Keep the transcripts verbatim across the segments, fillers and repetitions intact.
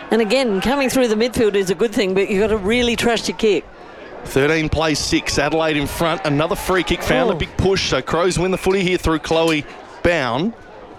And again, coming through the midfield is a good thing, but you've got to really trust your kick. thirteen plays six. Adelaide in front. Another free kick found. Oh. A big push. So Crows win the footy here through Chloe Bown.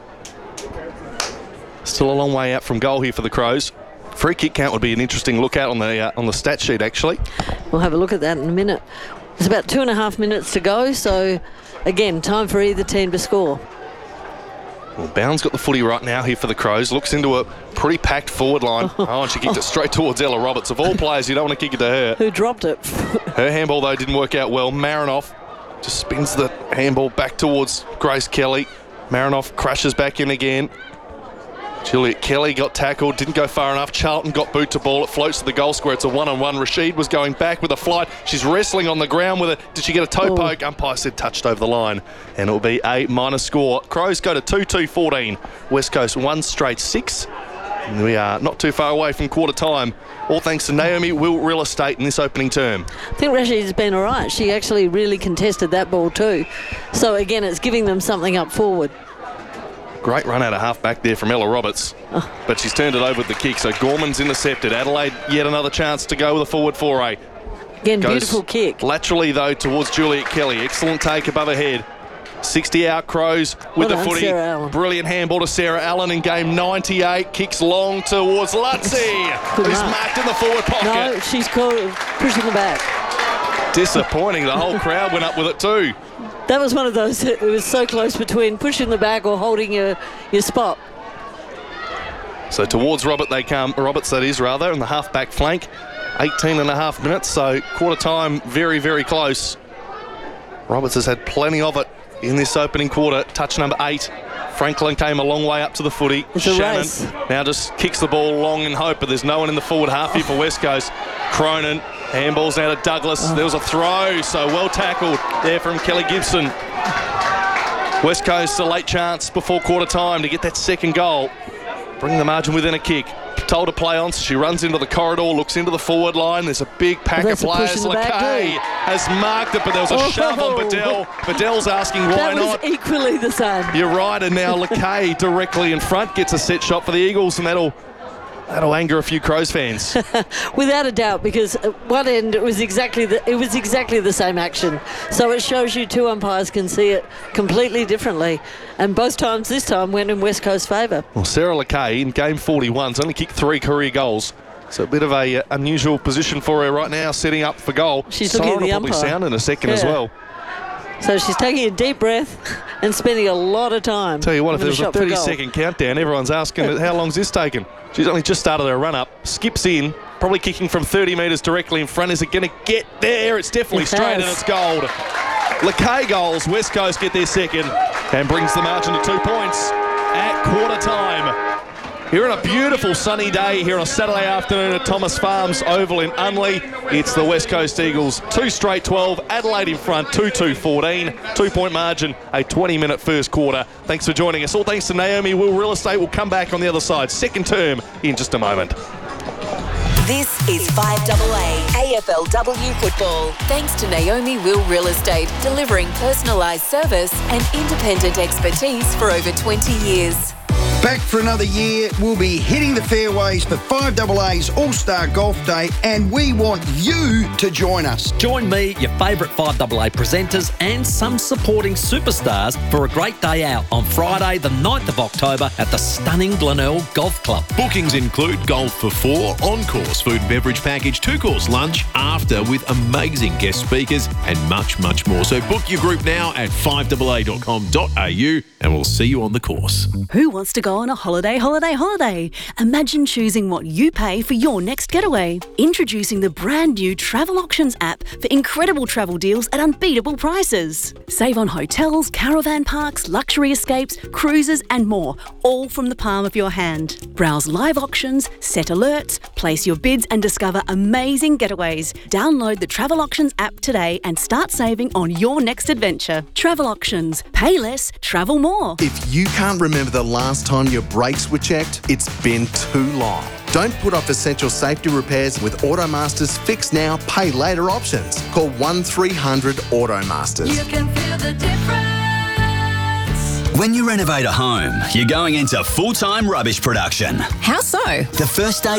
Still a long way out from goal here for the Crows. Free kick count would be an interesting look out on the uh, on the stat sheet, actually. We'll have a look at that in a minute. There's about two and a half minutes to go, so again, time for either team to score. Well, Bound's got the footy right now here for the Crows. Looks into a pretty packed forward line. Oh, and she kicked it straight towards Ella Roberts. Of all players, you don't want to kick it to her. Who dropped it? Her handball, though, didn't work out well. Marinoff just spins the handball back towards Grace Kelly. Marinoff crashes back in again. Juliet Kelly got tackled, didn't go far enough. Charlton got boot to ball. It floats to the goal square. It's a one-on-one. Rashid was going back with a flight. She's wrestling on the ground with it. Did she get a toe Ooh. poke? Umpire said touched over the line. And it will be a minor score. Crows go to two two fourteen. West Coast one straight six. And we are not too far away from quarter time. All thanks to Naomi Will Real Estate in this opening term. I think Rashid's been all right. She actually really contested that ball too. So again, it's giving them something up forward. Great run out of half back there from Ella Roberts. Oh. But she's turned it over with the kick. So Gorman's intercepted. Adelaide yet another chance to go with a forward foray. Again, Goes beautiful kick. Laterally though towards Juliet Kelly. Excellent take above her head. sixty out Crows with Well the done, footy. Sarah Allen. Brilliant handball to Sarah Allen in game ninety-eight. Kicks long towards Lutzi, Good who's mark. marked in the forward pocket. No, she's called pushing the back. Disappointing. The whole crowd went up with it too. That was one of those, it was so close between pushing the back or holding your, your spot. So towards Robert they come, Roberts that is rather, on the half-back flank. eighteen and a half minutes, so quarter time very, very close. Roberts has had plenty of it in this opening quarter. Touch number eight. Franklin came a long way up to the footy. It's a Shannon race. now just kicks the ball long in hope, but there's no one in the forward half here for West Coast. Cronin, handballs now to Douglas. Oh. There was a throw, so well tackled there from Kelly Gibson. West Coast a late chance before quarter time to get that second goal. Bring the margin within a kick. Told to play on, so she runs into the corridor, looks into the forward line. There's a big pack Well, of that's a push players. in the back Lakay too. has marked it, but there was a Oh. shove on Bedell. Bedell's asking why That was not. equally the same. You're right, and now Lakay directly in front gets a set shot for the Eagles, and that'll that'll anger a few Crows fans. Without a doubt, because at one end it was exactly the it was exactly the same action. So it shows you two umpires can see it completely differently, and both times this time went in West Coast favour. Well, Sarah Lakay in game forty-one has only kicked three career goals. So a bit of a uh, unusual position for her right now, setting up for goal. She's looking at Siren the will probably umpire. sound in a second as Yeah. well. So she's taking a deep breath and spending a lot of time. Tell you what, if on there the was a shot for thirty goal. second countdown, everyone's asking how long's this taken? She's only just started her run up, skips in, probably kicking from thirty metres directly in front. Is it going to get there? It's definitely It straight has. and it's gold. Lakay goals, West Coast get their second and brings the margin to two points at quarter time. Here on a beautiful sunny day here on a Saturday afternoon at Thomas Farms Oval in Unley. It's the West Coast Eagles, two straight twelve, Adelaide in front, two two fourteen, two-point margin, a twenty-minute first quarter. Thanks for joining us. All thanks to Naomi Will Real Estate. We'll come back on the other side, second term in just a moment. This is five A A A F L W football. Thanks to Naomi Will Real Estate, delivering personalised service and independent expertise for over twenty years. Back for another year, we'll be hitting the fairways for five A A's All-Star Golf Day, and we want you to join us. Join me, your favourite five A A presenters and some supporting superstars for a great day out on Friday the ninth of October at the stunning Glenelg Golf Club. Bookings include golf for four, on-course food and beverage package, two-course lunch, after with amazing guest speakers and much, much more. So book your group now at five A A dot com dot a u and we'll see you on the course. Who wants to go on a holiday, holiday, holiday? Imagine choosing what you pay for your next getaway. Introducing the brand new Travel Auctions app for incredible travel deals at unbeatable prices. Save on hotels, caravan parks, luxury escapes, cruises and more, all from the palm of your hand. Browse live auctions, set alerts, place your bids and discover amazing getaways. Download the Travel Auctions app today and start saving on your next adventure. Travel Auctions. Pay less, travel more. If you can't remember the last time your brakes were checked, it's been too long. Don't put off essential safety repairs with Automaster's Fix Now, Pay Later options. Call one three hundred Automasters. You can feel the difference. When you renovate a home, you're going into full-time rubbish production. How so? The first day